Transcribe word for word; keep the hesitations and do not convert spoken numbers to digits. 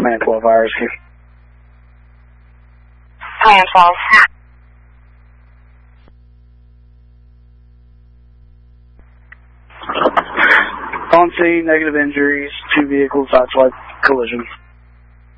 Command twelve, I R S Q. Command twelve. On scene, negative injuries, two vehicles, sideswipe collision.